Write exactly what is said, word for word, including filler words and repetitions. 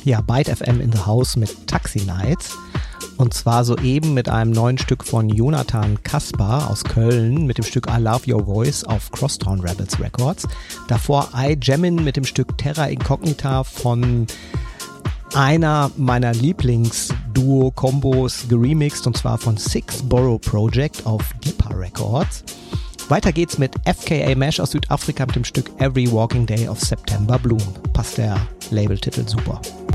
Ja, Byte F M in the House mit Taxi Nights. Und zwar soeben mit einem neuen Stück von Jonathan Kaspar aus Köln mit dem Stück I Love Your Voice auf Crosstown Rebels Records. Davor I Jammin mit dem Stück Terra Incognita von einer meiner Lieblings-Duo-Kombos geremixed, und zwar von Six Borough Project auf Deepa Records. Weiter geht's mit F K A Mesh aus Südafrika mit dem Stück Every Walking Day of September Bloom. Passt der Labeltitel super.